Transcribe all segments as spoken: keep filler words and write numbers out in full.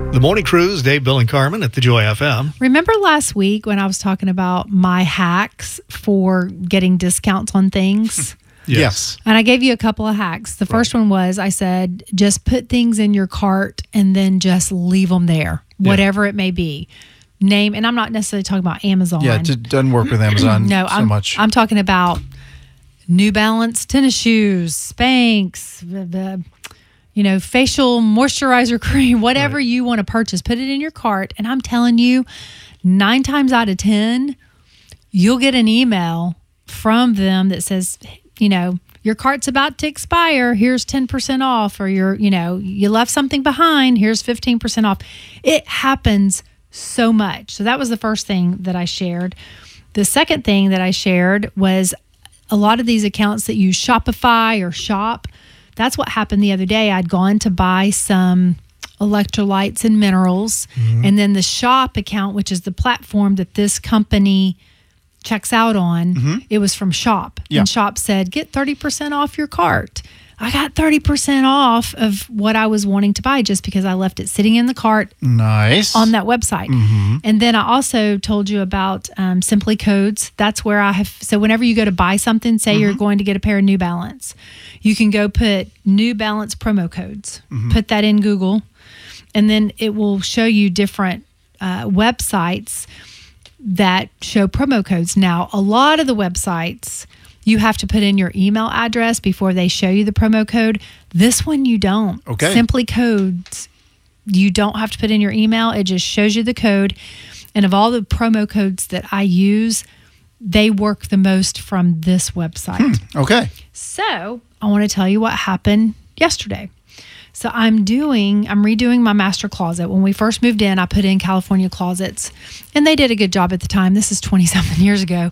The Morning Cruise, Dave, Bill, and Carmen at the Joy F M. Remember last week when I was talking about my hacks for getting discounts on things? Yes. Yes. And I gave you a couple of hacks. The first one was I said, just put things in your cart and then just leave them there, whatever it may be. Name, and I'm not necessarily talking about Amazon. Yeah, it doesn't work with Amazon no, so I'm, much. I'm talking about New Balance tennis shoes, Spanx, the, the you know, facial moisturizer cream, whatever Right. you want to purchase, put it in your cart. And I'm telling you, nine times out of ten, you'll get an email from them that says, you know, your cart's about to expire. Here's ten percent off, or you're, you know, you left something behind. Here's fifteen percent off. It happens so much. So that was the first thing that I shared. The second thing that I shared was a lot of these accounts that use Shopify or Shop. That's what happened the other day. I'd gone to buy some electrolytes and minerals, mm-hmm. and then the Shop account, which is the platform that this company checks out on, mm-hmm. it was from Shop. Yeah. And Shop said, get thirty percent off your cart. I got thirty percent off of what I was wanting to buy just because I left it sitting in the cart nice. on that website. Mm-hmm. And then I also told you about um, Simply Codes. That's where I have, so whenever you go to buy something, say mm-hmm. you're going to get a pair of New Balance, you can go put New Balance promo codes, mm-hmm. put that in Google, and then it will show you different uh, websites that show promo codes. Now, a lot of the websites, you have to put in your email address before they show you the promo code. This one you don't. Okay. Simply Codes, you don't have to put in your email. It just shows you the code. And of all the promo codes that I use, they work the most from this website. Hmm. Okay. So I want to tell you what happened yesterday. So I'm doing, I'm redoing my master closet. When we first moved in, I put in California Closets, and they did a good job at the time. This is twenty-something years ago.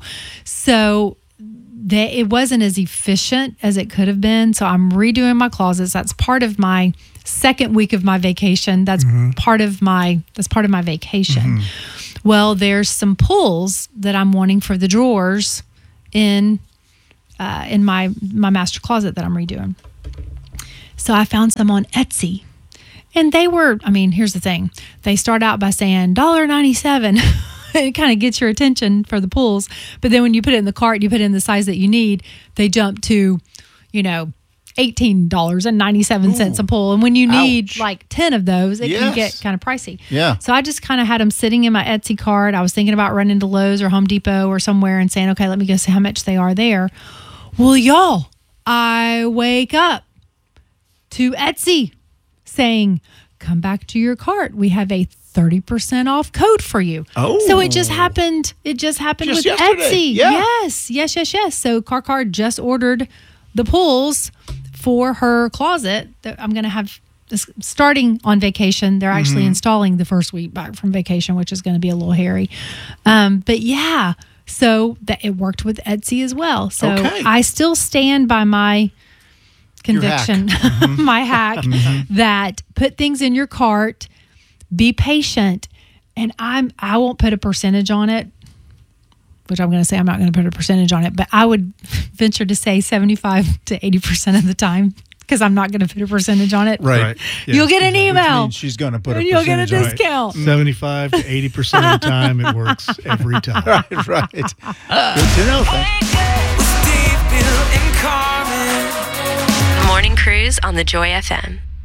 So they, it wasn't as efficient as it could have been. So I'm redoing my closets. That's part of my second week of my vacation. That's mm-hmm. part of my, that's part of my vacation. Mm-hmm. Well, there's some pulls that I'm wanting for the drawers in, uh, in my, my master closet that I'm redoing. So I found some on Etsy, and they were, I mean, here's the thing. They start out by saying one dollar and ninety-seven cents. It kind of gets your attention for the pulls. But then when you put it in the cart, you put it in the size that you need, they jump to, you know, eighteen dollars and ninety-seven cents a pull. And when you need Ouch. like ten of those, it yes. can get kind of pricey. Yeah. So I just kind of had them sitting in my Etsy cart. I was thinking about running to Lowe's or Home Depot or somewhere and saying, okay, let me go see how much they are there. Well, y'all, I wake up to Etsy saying, come back to your cart. We have a thirty percent off code for you. Oh. So it just happened. It just happened Just with yesterday. Etsy. Yeah. Yes, yes, yes, yes. So CarCard just ordered the pulls for her closet that I'm going to have this, starting on vacation. They're actually mm-hmm. installing the first week back from vacation, which is going to be a little hairy. Um, but yeah, so that it worked with Etsy as well. So okay. I still stand by my conviction, hack. Mm-hmm. my hack, mm-hmm. that put things in your cart, be patient, and I'm I won't put a percentage on it, which I'm going to say I'm not going to put a percentage on it, but I would venture to say seventy-five to eighty percent of the time, because I'm not going to put a percentage on it. Right. Right. Yes, You'll get an exactly. email. She's going to put a and you'll get a percentage on it. discount. seventy-five to eighty percent of the time, it works every time. Right, right. Good to know. Thanks. Morning Cruise on the Joy F M.